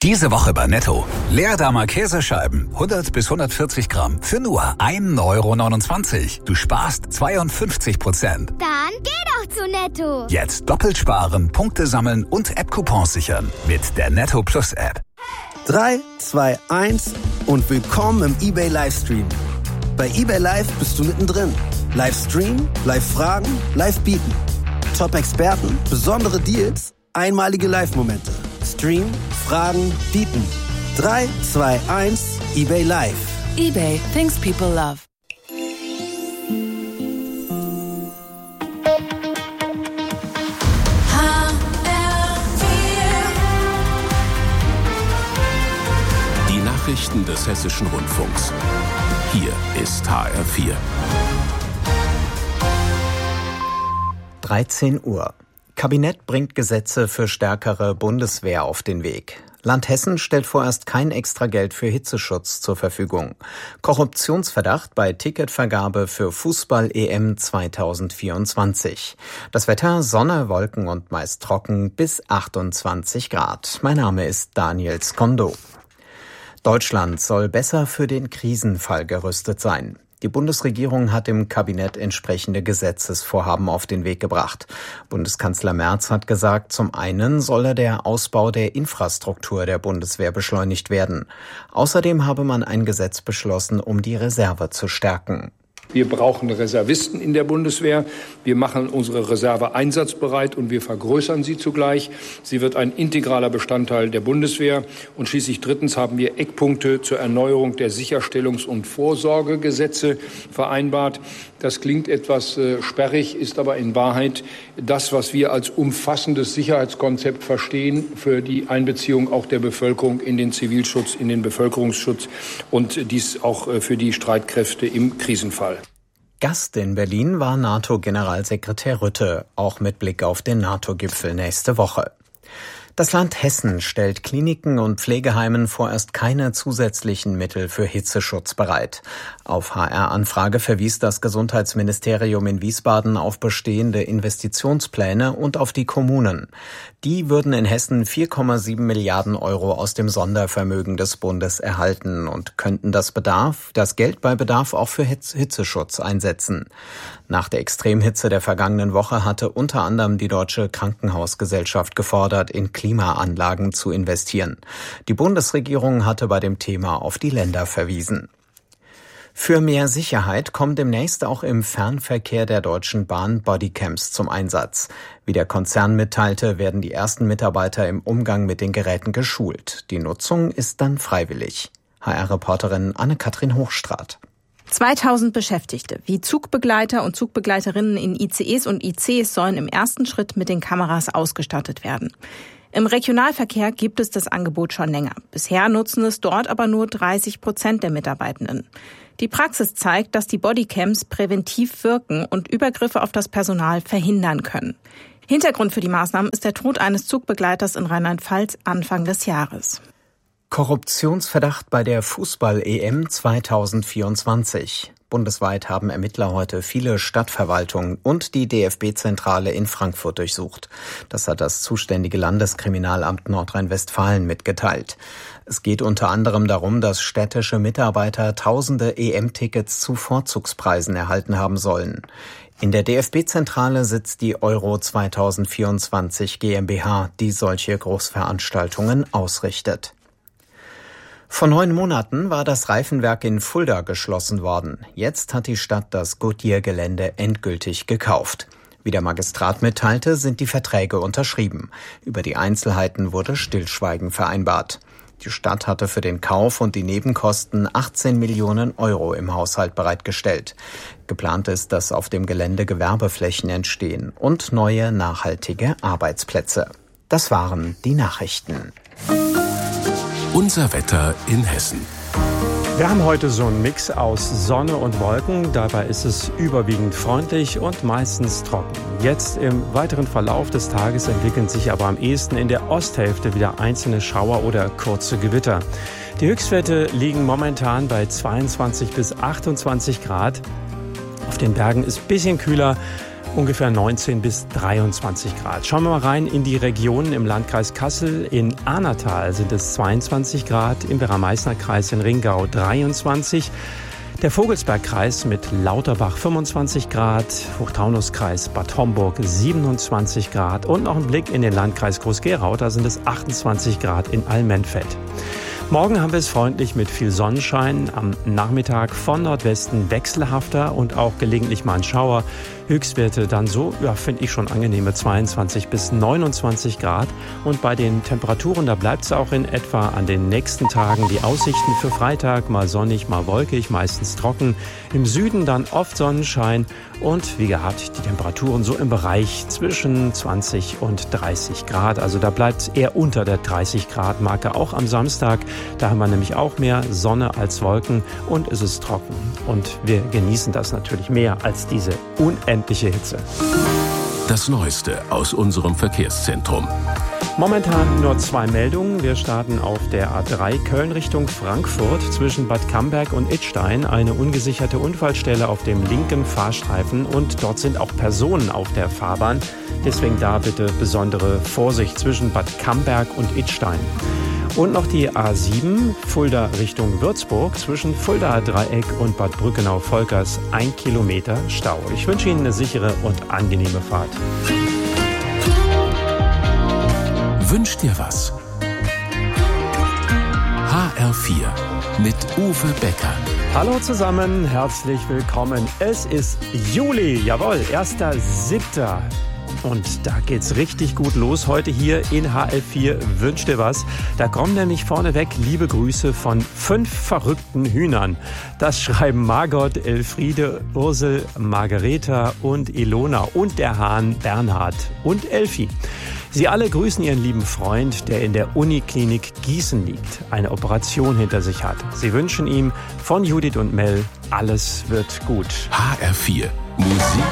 Diese Woche bei Netto. Leerdammer Käsescheiben, 100 bis 140 Gramm für nur 1,29 €. Du sparst 52%. Dann geh doch zu Netto. Jetzt doppelt sparen, Punkte sammeln und App-Coupons sichern mit der Netto Plus App. 3, 2, 1 und willkommen im eBay Livestream. Bei eBay Live bist du mittendrin. Livestream, Live-Fragen, Live-Bieten. Top-Experten, besondere Deals, einmalige Live-Momente. Stream, Fragen, Bieten. 3, 2, 1, eBay Live. eBay, things people love. Die Nachrichten des Hessischen Rundfunks. Hier ist HR4. 13 Uhr. Kabinett bringt Gesetze für stärkere Bundeswehr auf den Weg. Land Hessen stellt vorerst kein Extrageld für Hitzeschutz zur Verfügung. Korruptionsverdacht bei Ticketvergabe für Fußball-EM 2024. Das Wetter: Sonne, Wolken und meist trocken bis 28 Grad. Mein Name ist Daniel Skondo. Deutschland soll besser für den Krisenfall gerüstet sein. Die Bundesregierung hat im Kabinett entsprechende Gesetzesvorhaben auf den Weg gebracht. Bundeskanzler Merz hat gesagt, zum einen solle der Ausbau der Infrastruktur der Bundeswehr beschleunigt werden. Außerdem habe man ein Gesetz beschlossen, um die Reserve zu stärken. Wir brauchen Reservisten in der Bundeswehr. Wir machen unsere Reserve einsatzbereit und wir vergrößern sie zugleich. Sie wird ein integraler Bestandteil der Bundeswehr. Und schließlich drittens haben wir Eckpunkte zur Erneuerung der Sicherstellungs- und Vorsorgegesetze vereinbart. Das klingt etwas sperrig, ist aber in Wahrheit das, was wir als umfassendes Sicherheitskonzept verstehen für die Einbeziehung auch der Bevölkerung in den Zivilschutz, in den Bevölkerungsschutz und dies auch für die Streitkräfte im Krisenfall. Gast in Berlin war NATO-Generalsekretär Rutte, auch mit Blick auf den NATO-Gipfel nächste Woche. Das Land Hessen stellt Kliniken und Pflegeheimen vorerst keine zusätzlichen Mittel für Hitzeschutz bereit. Auf HR-Anfrage verwies das Gesundheitsministerium in Wiesbaden auf bestehende Investitionspläne und auf die Kommunen. Die würden in Hessen 4,7 Milliarden € aus dem Sondervermögen des Bundes erhalten und könnten das Geld bei Bedarf auch für Hitzeschutz einsetzen. Nach der Extremhitze der vergangenen Woche hatte unter anderem die Deutsche Krankenhausgesellschaft gefordert, in Klimaanlagen zu investieren. Die Bundesregierung hatte bei dem Thema auf die Länder verwiesen. Für mehr Sicherheit kommen demnächst auch im Fernverkehr der Deutschen Bahn Bodycams zum Einsatz. Wie der Konzern mitteilte, werden die ersten Mitarbeiter im Umgang mit den Geräten geschult. Die Nutzung ist dann freiwillig. HR-Reporterin Anne-Kathrin Hochstraat. 2000 Beschäftigte, wie Zugbegleiter und Zugbegleiterinnen in ICEs und ICs, sollen im ersten Schritt mit den Kameras ausgestattet werden. Im Regionalverkehr gibt es das Angebot schon länger. Bisher nutzen es dort aber nur 30% der Mitarbeitenden. Die Praxis zeigt, dass die Bodycams präventiv wirken und Übergriffe auf das Personal verhindern können. Hintergrund für die Maßnahmen ist der Tod eines Zugbegleiters in Rheinland-Pfalz Anfang des Jahres. Korruptionsverdacht bei der Fußball-EM 2024. Bundesweit haben Ermittler heute viele Stadtverwaltungen und die DFB-Zentrale in Frankfurt durchsucht. Das hat das zuständige Landeskriminalamt Nordrhein-Westfalen mitgeteilt. Es geht unter anderem darum, dass städtische Mitarbeiter tausende EM-Tickets zu Vorzugspreisen erhalten haben sollen. In der DFB-Zentrale sitzt die Euro 2024 GmbH, die solche Großveranstaltungen ausrichtet. Vor 9 Monaten war das Reifenwerk in Fulda geschlossen worden. Jetzt hat die Stadt das Goodyear-Gelände endgültig gekauft. Wie der Magistrat mitteilte, sind die Verträge unterschrieben. Über die Einzelheiten wurde Stillschweigen vereinbart. Die Stadt hatte für den Kauf und die Nebenkosten 18 Millionen € im Haushalt bereitgestellt. Geplant ist, dass auf dem Gelände Gewerbeflächen entstehen und neue nachhaltige Arbeitsplätze. Das waren die Nachrichten. Unser Wetter in Hessen. Wir haben heute so einen Mix aus Sonne und Wolken. Dabei ist es überwiegend freundlich und meistens trocken. Jetzt im weiteren Verlauf des Tages entwickeln sich aber am ehesten in der Osthälfte wieder einzelne Schauer oder kurze Gewitter. Die Höchstwerte liegen momentan bei 22 bis 28 Grad. Auf den Bergen ist ein bisschen kühler. ungefähr 19 bis 23 Grad. Schauen wir mal rein in die Regionen im Landkreis Kassel. In Ahnertal sind es 22 Grad, im Werra-Meißner-Kreis in Ringau 23. Der Vogelsbergkreis mit Lauterbach 25 Grad, Hochtaunuskreis Bad Homburg 27 Grad und noch ein Blick in den Landkreis Groß-Gerau, da sind es 28 Grad in Allmenfeld. Morgen haben wir es freundlich mit viel Sonnenschein, am Nachmittag von Nordwesten wechselhafter und auch gelegentlich mal ein Schauer. Höchstwerte dann so, finde ich schon angenehme 22 bis 29 Grad. Und bei den Temperaturen, da bleibt es auch in etwa an den nächsten Tagen. Die Aussichten für Freitag, mal sonnig, mal wolkig, meistens trocken. Im Süden dann oft Sonnenschein und wie gehabt, die Temperaturen so im Bereich zwischen 20 und 30 Grad. Also da bleibt es eher unter der 30 Grad Marke, auch am Samstag. Da haben wir nämlich auch mehr Sonne als Wolken und es ist trocken. Und wir genießen das natürlich mehr als diese unendliche Hitze. Das Neueste aus unserem Verkehrszentrum. Momentan nur 2 Meldungen. Wir starten auf der A3 Köln Richtung Frankfurt zwischen Bad Camberg und Idstein. Eine ungesicherte Unfallstelle auf dem linken Fahrstreifen und dort sind auch Personen auf der Fahrbahn. Deswegen da bitte besondere Vorsicht zwischen Bad Camberg und Idstein. Und noch die A7 Fulda Richtung Würzburg zwischen Fuldaer Dreieck und Bad Brückenau-Volkers 1 Kilometer Stau. Ich wünsche Ihnen eine sichere und angenehme Fahrt. Wünsch dir was? HR4 mit Uwe Becker. Hallo zusammen, herzlich willkommen. Es ist Juli, jawohl, 1.7. Und da geht's richtig gut los heute hier in HR4 Wünsch dir was. Da kommen nämlich vorneweg liebe Grüße von 5 verrückten Hühnern. Das schreiben Margot, Elfriede, Ursel, Margareta und Ilona und der Hahn Bernhard und Elfi. Sie alle grüßen ihren lieben Freund, der in der Uniklinik Gießen liegt, eine Operation hinter sich hat. Sie wünschen ihm von Judith und Mel, alles wird gut. HR4 Musik